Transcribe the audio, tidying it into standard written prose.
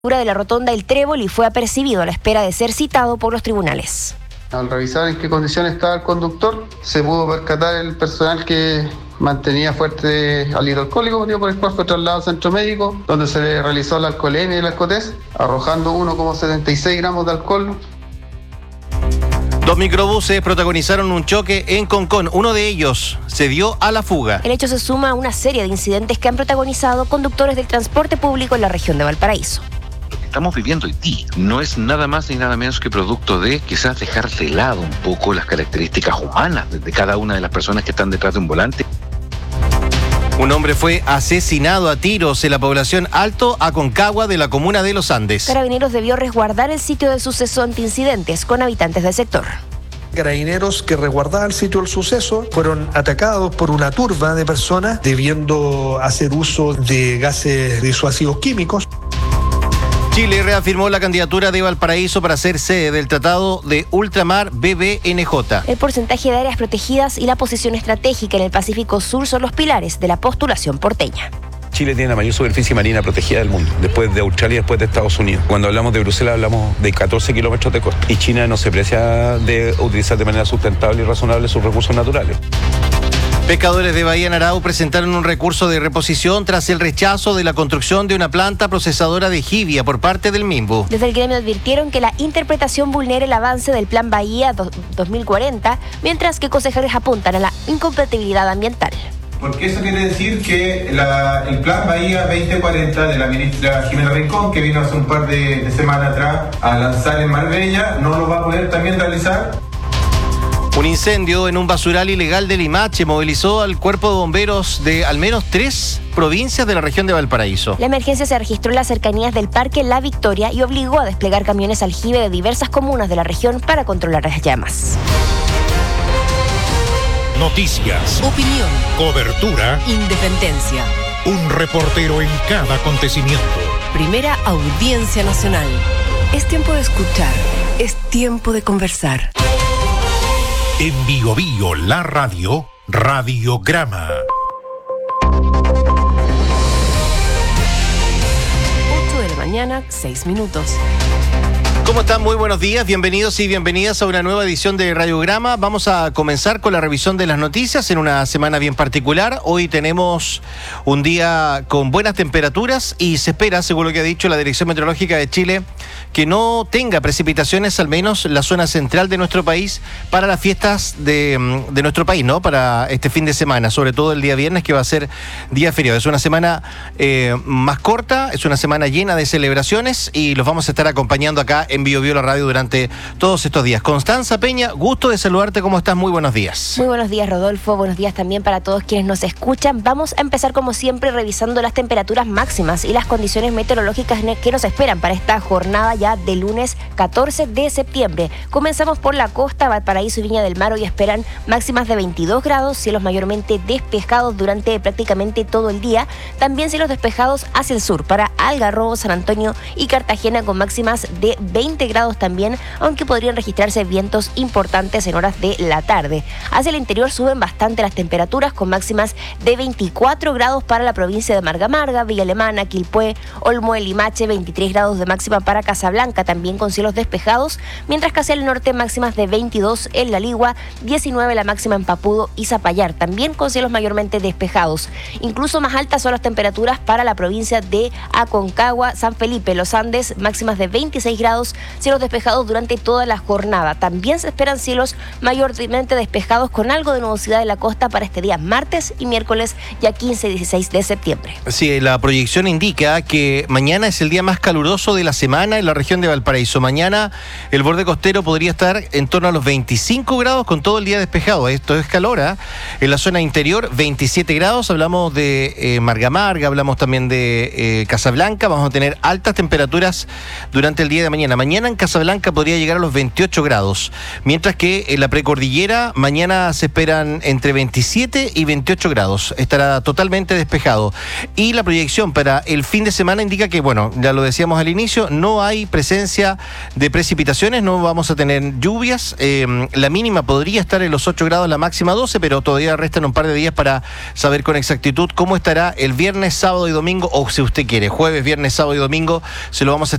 de la rotonda El Trébol y fue apercibido a la espera de ser citado por los tribunales. Al revisar en qué condiciones estaba el conductor, se pudo percatar el personal que mantenía fuerte alcohol alcohólico, motivo por el cual fue trasladado al centro médico, donde se le realizó la alcoholemia y el alcotest, arrojando 1,76 gramos de alcohol. Dos microbuses protagonizaron un choque en Concón. Uno de ellos se dio a la fuga. El hecho se suma a una serie de incidentes que han protagonizado conductores del transporte público en la región de Valparaíso. Lo que estamos viviendo hoy día no es nada más ni nada menos que producto de quizás dejar de lado un poco las características humanas de cada una de las personas que están detrás de un volante. Un hombre fue asesinado a tiros en la población Alto Aconcagua de la comuna de Los Andes. Carabineros debió resguardar el sitio del suceso ante incidentes con habitantes del sector. Carabineros que resguardaban el sitio del suceso fueron atacados por una turba de personas debiendo hacer uso de gases disuasivos químicos. Chile reafirmó la candidatura de Valparaíso para ser sede del Tratado de Ultramar BBNJ. El porcentaje de áreas protegidas y la posición estratégica en el Pacífico Sur son los pilares de la postulación porteña. Chile tiene la mayor superficie marina protegida del mundo, después de Australia y después de Estados Unidos. Cuando hablamos de Bruselas hablamos de 14 kilómetros de costa. Y China no se precia de utilizar de manera sustentable y razonable sus recursos naturales. Pescadores de Bahía Narao presentaron un recurso de reposición tras el rechazo de la construcción de una planta procesadora de jibia por parte del MIMBU. Desde el gremio advirtieron que la interpretación vulnera el avance del Plan Bahía 2040, mientras que concejales apuntan a la incompatibilidad ambiental. Porque eso quiere decir que el Plan Bahía 2040 de la ministra Jimena Rincón, que vino hace un par de semanas atrás a lanzar en Marbella, no lo va a poder también realizar. Un incendio en un basural ilegal de Limache movilizó al cuerpo de bomberos de al menos 3 provincias de la región de Valparaíso. La emergencia se registró en las cercanías del Parque La Victoria y obligó a desplegar camiones aljibe de diversas comunas de la región para controlar las llamas. Noticias, opinión, cobertura, independencia. Un reportero en cada acontecimiento. Primera Audiencia Nacional. Es tiempo de escuchar, es tiempo de conversar. En Bio Bio, la radio, Radiograma. 8 de la mañana, 6 minutos. ¿Cómo están? Muy buenos días, bienvenidos y bienvenidas a una nueva edición de Radiograma. Vamos a comenzar con la revisión de las noticias en una semana bien particular. Hoy tenemos un día con buenas temperaturas y se espera, según lo que ha dicho la Dirección Meteorológica de Chile, que no tenga precipitaciones, al menos la zona central de nuestro país, para las fiestas de nuestro país, ¿no? Para este fin de semana, sobre todo el día viernes, que va a ser día feriado. Es una semana más corta, es una semana llena de celebraciones y los vamos a estar acompañando acá en Bio Bio la radio durante todos estos días. Constanza Peña, gusto de saludarte, ¿cómo estás? Muy buenos días. Muy buenos días, Rodolfo, buenos días también para todos quienes nos escuchan. Vamos a empezar como siempre revisando las temperaturas máximas y las condiciones meteorológicas que nos esperan para esta jornada ya de lunes 14 de septiembre. Comenzamos por la costa, Valparaíso y Viña del Mar. Hoy esperan máximas de 22 grados, cielos mayormente despejados durante prácticamente todo el día. También cielos despejados hacia el sur para Algarrobo, San Antonio y Cartagena con máximas de 20 grados también, aunque podrían registrarse vientos importantes en horas de la tarde. Hacia el interior suben bastante las temperaturas con máximas de 24 grados para la provincia de Marga Marga, Villa Alemana, Quilpué, Olmué, Limache, 23 grados de máxima para Casablanca, también con cielos despejados, mientras que hacia el norte máximas de 22 en La Ligua, 19 la máxima en Papudo y Zapallar, también con cielos mayormente despejados. Incluso más altas son las temperaturas para la provincia de Aconcagua, San Felipe, Los Andes, máximas de 26 grados, cielos despejados durante toda la jornada. También se esperan cielos mayormente despejados con algo de nubosidad en la costa para este día martes y miércoles, ya 15 y 16 de septiembre. Sí, la proyección indica que mañana es el día más caluroso de la semana en la región de Valparaíso. Mañana el borde costero podría estar en torno a los 25 grados con todo el día despejado. Esto es calor, ¿eh? En la zona interior, 27 grados. Hablamos de Marga Marga, hablamos también de Casablanca. Vamos a tener altas temperaturas durante el día de mañana. mañana en Casablanca podría llegar a los 28 grados, mientras que en la precordillera mañana se esperan entre 27 y 28 grados. Estará totalmente despejado. Y la proyección para el fin de semana indica que, bueno, ya lo decíamos al inicio, no hay presencia de precipitaciones, no vamos a tener lluvias. La mínima podría estar en los 8 grados, la máxima 12, pero todavía restan un par de días para saber con exactitud cómo estará el viernes, sábado y domingo, o si usted quiere, jueves, viernes, sábado y domingo, se lo vamos a